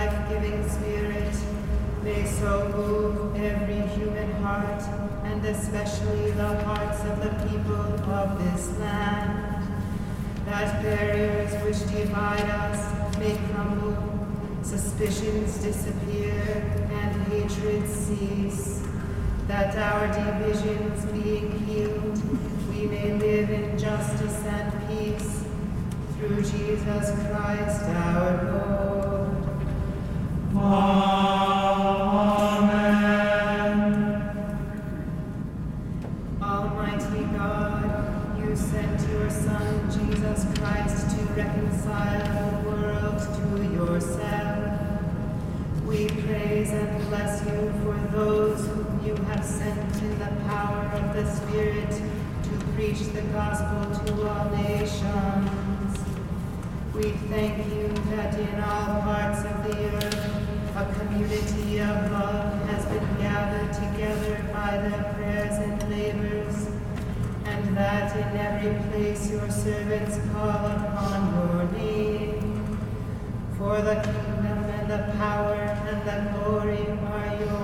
life-giving Spirit may so move every human heart, and especially the hearts of the people of this land, that barriers which divide us may crumble, suspicions disappear, and hatred cease, that our divisions being healed, we may live in justice and peace, through Jesus Christ our Lord. Amen. Almighty God, you sent your Son, Jesus Christ, to reconcile the world to yourself. We praise and bless you for those whom you have sent in the power of the Spirit to preach the gospel to all nations. We thank you that in all parts of the earth a community of love has been gathered together by their prayers and labors, and that in every place your servants call upon your name. For the kingdom and the power and the glory are yours.